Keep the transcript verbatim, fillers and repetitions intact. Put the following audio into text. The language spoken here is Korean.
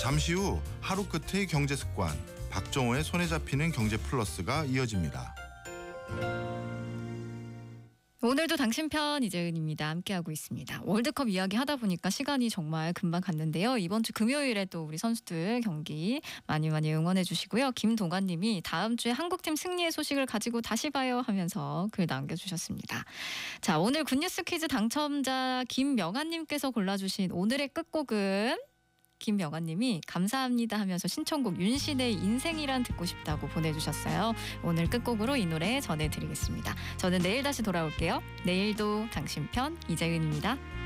잠시 후 하루 끝의 경제 습관, 박정호의 손에 잡히는 경제 플러스가 이어집니다. 오늘도 당신 편 이재은입니다. 함께하고 있습니다. 월드컵 이야기 하다 보니까 시간이 정말 금방 갔는데요. 이번 주 금요일에 또 우리 선수들 경기 많이 많이 응원해 주시고요. 김동관님이 다음 주에 한국팀 승리의 소식을 가지고 다시 봐요 하면서 글 남겨주셨습니다. 자, 오늘 굿뉴스 퀴즈 당첨자 김명아님께서 골라주신 오늘의 끝곡은 김명아님이 감사합니다 하면서 신청곡 윤신의 인생이란 듣고 싶다고 보내주셨어요. 오늘 끝곡으로 이 노래 전해드리겠습니다. 저는 내일 다시 돌아올게요. 내일도 당신 편 이재은입니다.